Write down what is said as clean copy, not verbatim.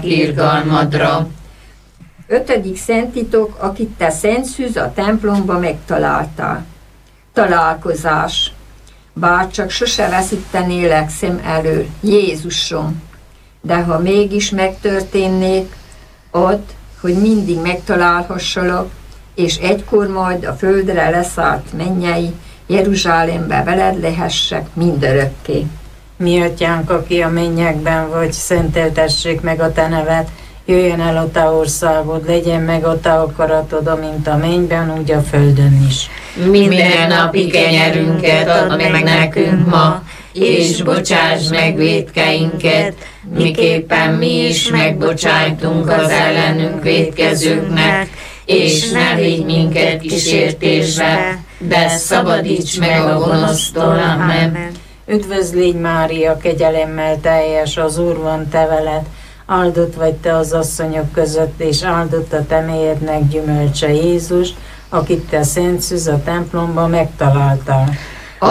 irgalmadra. 5. szentitok, akit te Szent Szűz a templomba megtaláltál. Találkozás. Bárcsak sose veszítenélek szem elől, Jézusom, de ha mégis megtörténnék, add, hogy mindig megtalálhassalak, és egykor majd a földre leszállt mennyei Jeruzsálembe veled lehessek mindörökké. Mi atyánk, aki a mennyekben vagy, szenteltessék meg a te neved, jöjjön el a te országod, legyen meg a te akaratod, amint a mennyben, úgy a földön is. Minden napi kenyerünket add meg nekünk ma, és bocsáss meg vétkeinket, miképpen mi is megbocsájtunk az ellenünk vétkezőknek, és ne védj minket kísértésbe, de szabadíts meg a gonosztól. Amen. Üdvözl légy Mária, kegyelemmel teljes, az Úr van te veled, áldott vagy te az asszonyok között, és áldott a te méhednek gyümölcse Jézus, akit te Szent Szűz a templomba megtaláltál.